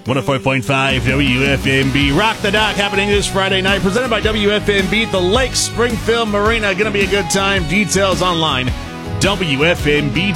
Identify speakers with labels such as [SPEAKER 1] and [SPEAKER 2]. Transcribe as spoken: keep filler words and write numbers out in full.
[SPEAKER 1] one oh four point five W F M B. Rock the Dock happening this Friday night. Presented by W F M B at the Lake Springfield Marina. Going to be a good time. Details online. W F M B